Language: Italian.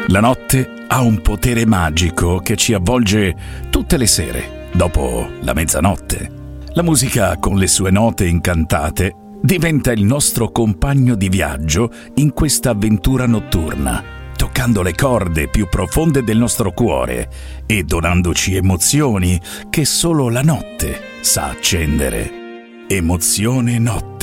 La notte ha un potere magico che ci avvolge tutte le sere, dopo la mezzanotte. La musica, con le sue note incantate, diventa il nostro compagno di viaggio in questa avventura notturna, toccando le corde più profonde del nostro cuore e donandoci emozioni che solo la notte sa accendere. Emozione notte.